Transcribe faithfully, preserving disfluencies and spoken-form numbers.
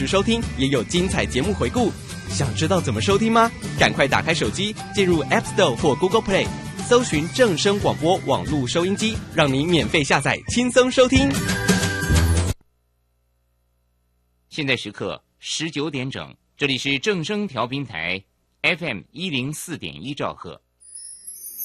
时收听，也有精彩节目回顾。想知道怎么收听吗？赶快打开手机，进入 App Store 或 Google Play， 搜寻正声广播网络收音机，让您免费下载，轻松收听。 现在时刻十九点整，这里是正声调频台 F M 一零四点一兆赫。